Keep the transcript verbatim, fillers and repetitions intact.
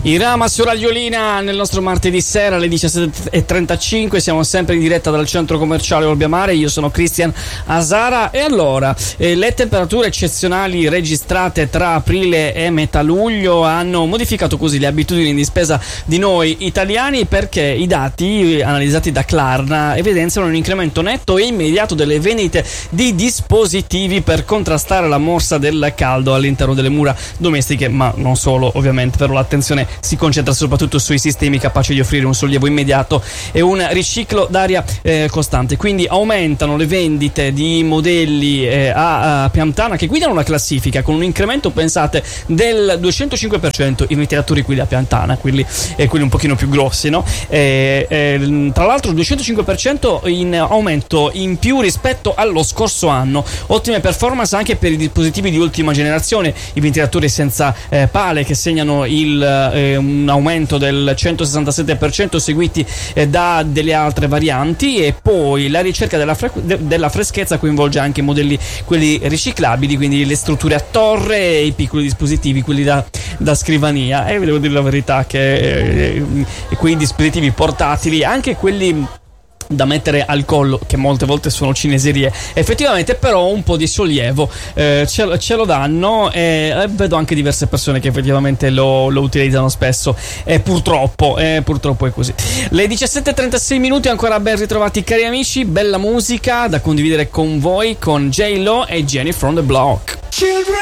Irama su Radiolina nel nostro martedì sera alle diciassette e trentacinque. Siamo sempre in diretta dal centro commerciale Olbiamare. Io sono Cristian Asara. E allora, eh, le temperature eccezionali registrate tra aprile e metà luglio hanno modificato così le abitudini di spesa di noi italiani, perché i dati analizzati da Klarna evidenziano un incremento netto e immediato delle vendite di dispositivi per contrastare la morsa del caldo all'interno delle mura domestiche, ma non solo, ovviamente. Però l'attenzione si concentra soprattutto sui sistemi capaci di offrire un sollievo immediato e un riciclo d'aria eh, costante. Quindi aumentano le vendite di modelli eh, a, a piantana che guidano la classifica, con un incremento, pensate, del duecentocinque per cento i ventilatori quelli a piantana, quelli, eh, quelli un pochino più grossi, no? Eh, eh, tra l'altro duecentocinque per cento in aumento in più rispetto allo scorso anno. Ottime performance anche per i dispositivi di ultima generazione, i ventilatori senza eh, pale, che segnano il eh, un aumento del centosessantasette per cento, seguiti eh, da delle altre varianti. E poi la ricerca della, fre- de- della freschezza coinvolge anche i modelli quelli riciclabili, quindi le strutture a torre e i piccoli dispositivi quelli da, da scrivania. E vi devo dire la verità che eh, quei dispositivi portatili, anche quelli da mettere al collo, che molte volte sono cineserie, effettivamente però un po' di sollievo eh, ce, ce lo danno, e eh, vedo anche diverse persone che effettivamente lo, lo utilizzano spesso, e purtroppo, eh, purtroppo è così. Le diciassette e trentasei minuti, ancora ben ritrovati cari amici, bella musica da condividere con voi con J-Lo e Jenny from the Block.